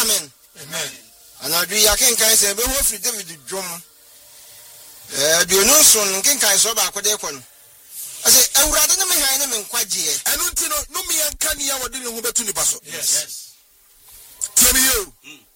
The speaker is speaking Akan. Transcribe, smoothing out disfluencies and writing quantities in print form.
amen. And I do yakin kan say be ho free David drum. Do no son kin kan so ba ko de ko no. I say awurade no me han no me nkwaje. Enu nti no me yanka ne ya wode ne ho betu ni baso. Yes. Tell me you.